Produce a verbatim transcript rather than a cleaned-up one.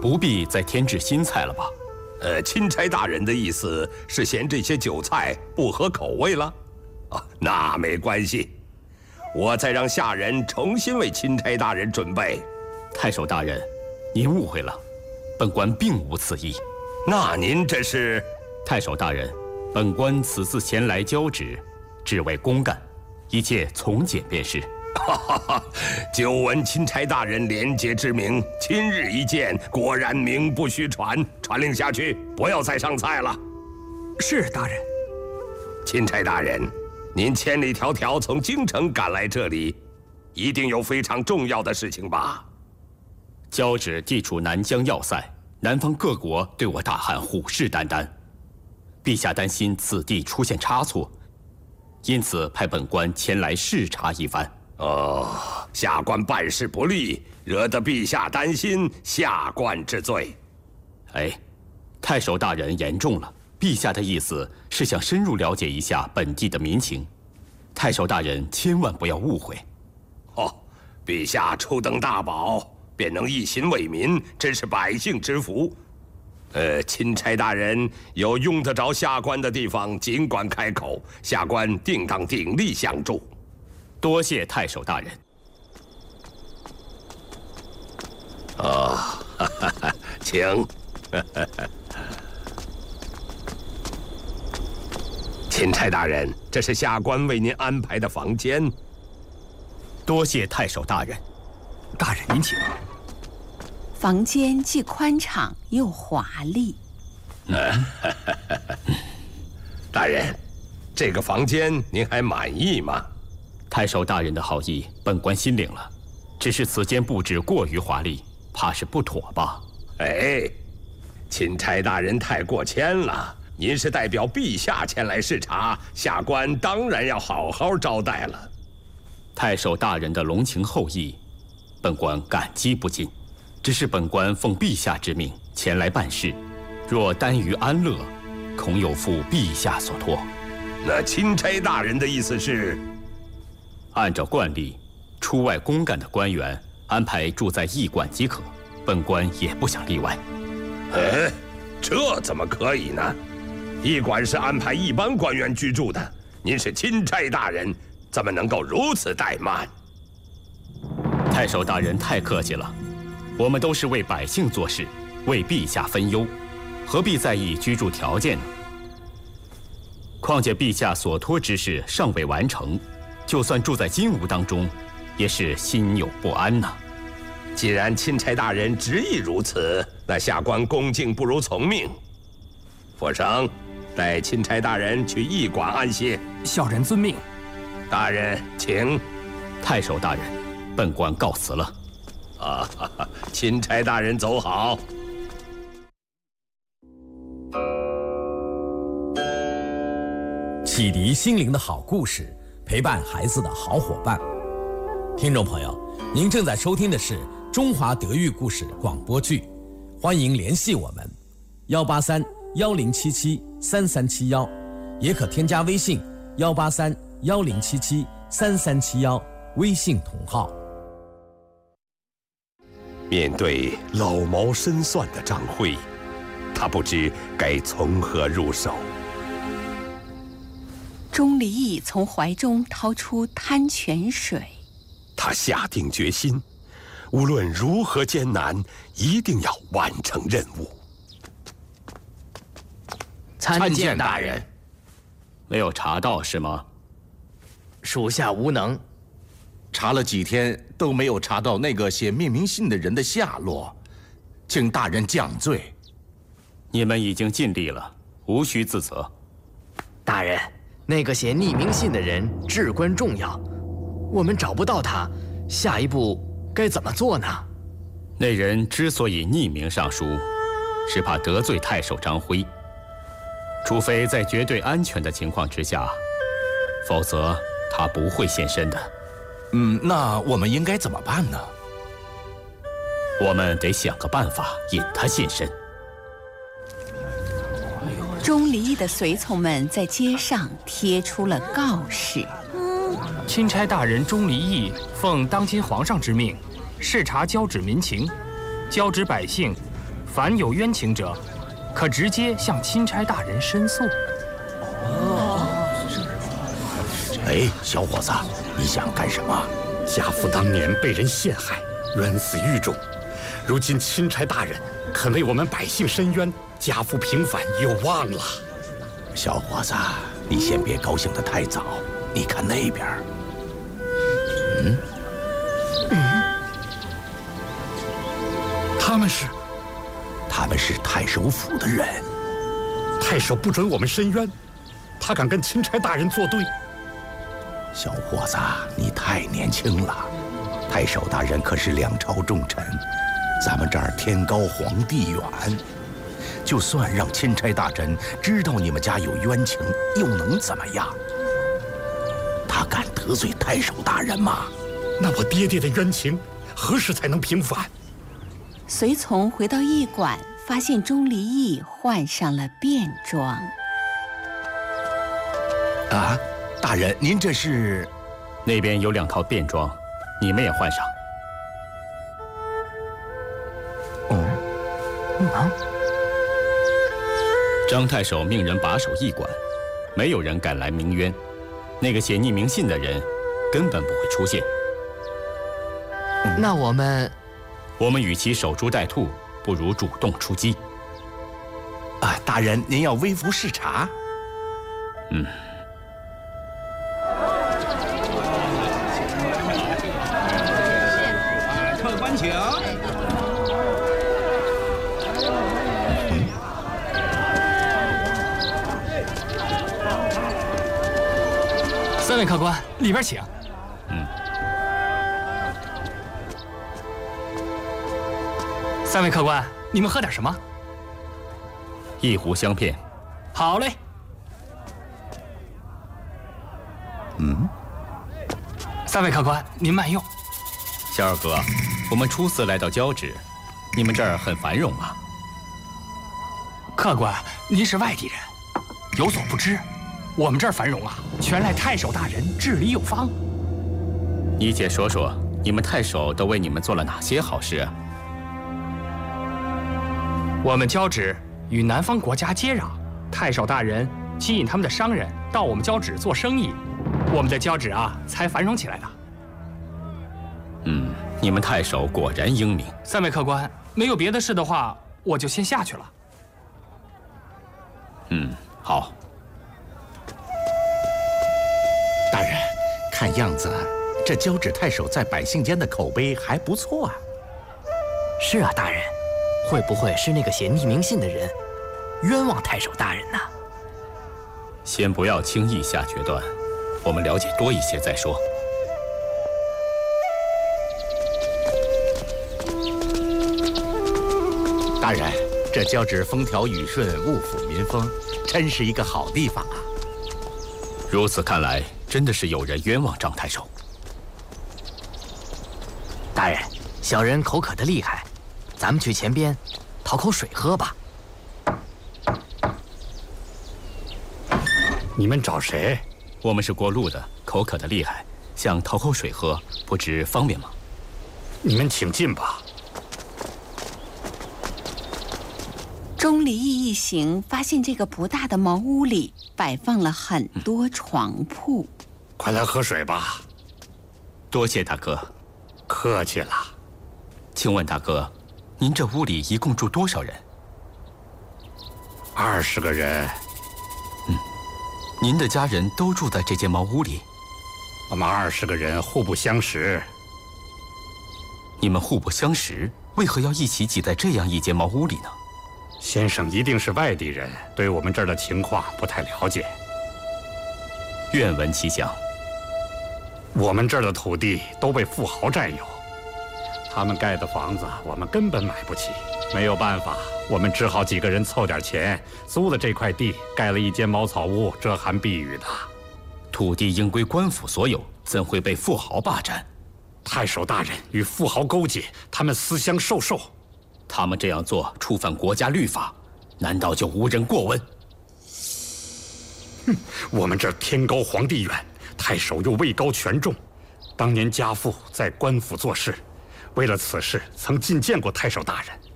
不必再添置新菜了吧？ 呃，钦差大人的意思是嫌这些酒菜不合口味了？啊，那没关系，我再让下人重新为钦差大人准备。 太守大人，您误会了，本官并无此意。 那您这是？ 太守大人，本官此次前来交旨，只为公干，一切从简便是。 哈哈哈！久闻钦差大人廉洁之名，今日一见，果然名不虚传。传令下去，不要再上菜了。 是大人。 钦差大人，您千里迢迢从京城赶来这里，一定有非常重要的事情吧？ 交旨地处南疆要塞，南方各国对我大汉虎视眈眈，陛下担心此地出现差错，因此派本官前来视察一番。 哦，下官办事不力，惹得陛下担心，下官之罪。 哎，太守大人言重了，陛下的意思是想深入了解一下本地的民情，太守大人千万不要误会。 哦，陛下初登大宝，便能一心为民，真是百姓之福。呃，钦差大人有用得着下官的地方，尽管开口，下官定当鼎力相助。 多谢太守大人。 哦，哈哈哈，请。钦差大人，这是下官为您安排的房间。 多谢太守大人。 大人您请。 房间既宽敞又华丽。 嗯，大人，这个房间您还满意吗？ 太守大人的好意，本官心领了，只是此间布置过于华丽，怕是不妥吧？ 哎，钦差大人太过谦了。您是代表陛下前来视察，下官当然要好好招待了。 太守大人的隆情厚意，本官感激不尽。只是本官奉陛下之命前来办事，若耽于安乐，恐有负陛下所托。 那钦差大人的意思是？ 按照惯例，出外公干的官员安排住在驿馆即可，本官也不想例外。 哎，这怎么可以呢？驿馆是安排一般官员居住的，您是钦差大人，怎么能够如此怠慢？ 太守大人太客气了，我们都是为百姓做事，为陛下分忧，何必在意居住条件呢？况且陛下所托之事尚未完成，就算住在金屋当中，也是心有不安呐。 既然钦差大人执意如此，那下官恭敬不如从命。佛生，带钦差大人去驿馆安歇。 小人遵命。 大人，请。 太守大人，本官告辞了。 啊，哈哈，钦差大人走好。 启迪心灵的好故事，陪伴孩子的好伙伴。听众朋友，您正在收听的是中华德育故事广播剧，欢迎联系我们幺八三幺零七七三三七幺，也可添加微信幺八三幺零七七三三七幺，微信同号。 面对老谋深算的张辉，他不知该从何入手。 钟离义从怀中掏出滩泉水， 他下定决心，无论如何艰难，一定要完成任务。 参见大人。 没有查到是吗？ 属下无能， 查了几天都没有查到那个写命名信的人的下落，请大人降罪。 你们已经尽力了，无需自责。 大人，那个写匿名信的人至关重要，我们找不到他，下一步该怎么做呢？ 那人之所以匿名上书，是怕得罪太守张辉，除非在绝对安全的情况之下，否则他不会现身的。 嗯，那我们应该怎么办呢？ 我们得想个办法引他现身。 钟离义的随从们在街上贴出了告示： 钦差大人钟离义奉当今皇上之命，视察交趾民情，交趾百姓凡有冤情者，可直接向钦差大人申诉。 哎，小伙子，你想干什么？ 家父当年被人陷害，冤死狱中，如今钦差大人肯为我们百姓伸冤，家父平反有望了。 小伙子，你先别高兴得太早。你看那边，嗯， 嗯，他们是， 他们是太守府的人。 太守不准我们伸冤，他敢跟钦差大人作对？ 小伙子，你太年轻了。太守大人可是两朝重臣，咱们这儿天高皇帝远，就算让钦差大人知道你们家有冤情，又能怎么样？他敢得罪太守大人吗？ 那我爹爹的冤情何时才能平反？ 随从回到驿馆，发现钟离义换上了便装。 啊，大人，您这是？ 那边有两套便装，你们也换上。 哦， 啊！ 张太守命人把守驿馆，没有人敢来鸣冤。那个写匿名信的人根本不会出现。 那我们， 我们与其守株待兔，不如主动出击。 啊，大人，您要微服视察？ 嗯。 客官请。 三位客官，里边请。 嗯。 三位客官，你们喝点什么？ 一壶香片。 好嘞。 嗯。 三位客官，您慢用。 小二哥，我们初次来到交趾，你们这儿很繁荣啊。 客官，您是外地人，有所不知。我们这儿繁荣啊，全赖太守大人治理有方。 你且说说，你们太守都为你们做了哪些好事啊？ 我们交趾与南方国家接壤，太守大人吸引他们的商人到我们交趾做生意，我们的交趾啊才繁荣起来的。 嗯，你们太守果然英明。 三位客官，没有别的事的话，我就先下去了。 嗯，好。 大人，看样子这交趾太守在百姓间的口碑还不错啊。 是啊，大人，会不会是那个写匿名信的人冤枉太守大人呢？ 先不要轻易下决断，我们了解多一些再说。 大人，这交趾风调雨顺，物阜民丰，真是一个好地方啊。 如此看来，真的是有人冤枉张太守。 大人，小人口渴得厉害，咱们去前边讨口水喝吧。 你们找谁？ 我们是过路的，口渴得厉害，想讨口水喝，不知方便吗？ 你们请进吧。 钟离义一行发现这个不大的茅屋里摆放了很多床铺。 快来喝水吧。 多谢大哥。 客气了。 请问大哥，您这屋里一共住多少人？ 二十个人。 嗯，您的家人都住在这间茅屋里？ 我们二十个人互不相识。 你们互不相识，为何要一起挤在这样一间茅屋里呢？ 先生一定是外地人，对我们这儿的情况不太了解。 愿闻其详。 我们这儿的土地都被富豪占有，他们盖的房子我们根本买不起，没有办法，我们只好几个人凑点钱，租了这块地，盖了一间茅草屋，遮寒避雨的。 土地应归官府所有，怎会被富豪霸占？ 太守大人与富豪勾结，他们私相授受。 他们这样做触犯国家律法，难道就无人过问？ 哼，我们这天高皇帝远，太守又位高权重。当年家父在官府做事，为了此事曾觐见过太守大人。